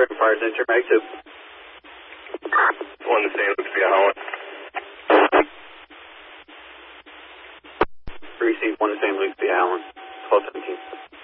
American Fire Center, Mag 2. 1 to St. Luke's via Holland. Receive 1 to St. Luke's via Allen, 1217.